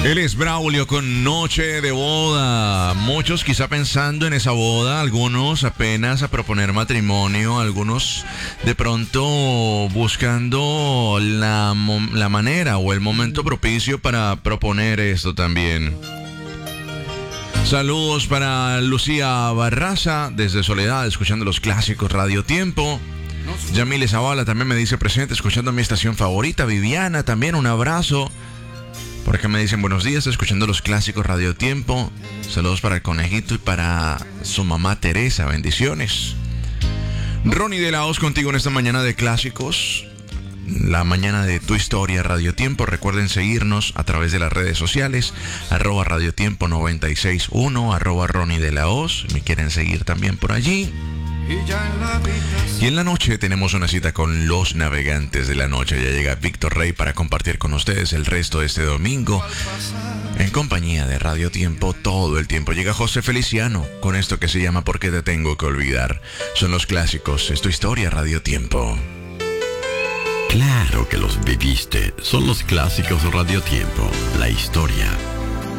Él es Braulio con Noche de Boda. Muchos quizá pensando en esa boda, algunos apenas a proponer matrimonio, algunos de pronto buscando la manera o el momento propicio para proponer esto también. Saludos para Lucía Barraza desde Soledad, escuchando los clásicos Radio Tiempo. Yamile Zavala también me dice presente, escuchando mi estación favorita. Viviana también, un abrazo. Por acá me dicen buenos días, escuchando los clásicos Radio Tiempo. Saludos para el conejito y para su mamá Teresa, bendiciones. Ronnie de la Hoz contigo en esta mañana de clásicos. La mañana de Tu Historia Radio Tiempo. Recuerden seguirnos a través de las redes sociales, @Radio Tiempo 961, @Ronnie de la Hoz. Me quieren seguir también por allí. Y en la noche tenemos una cita con los navegantes de la noche. Ya llega Víctor Rey para compartir con ustedes el resto de este domingo en compañía de Radio Tiempo todo el tiempo. Llega José Feliciano con esto que se llama ¿Por qué te tengo que olvidar? Son los clásicos, es Tu Historia Radio Tiempo. Claro que los viviste, son los clásicos Radio Tiempo, la historia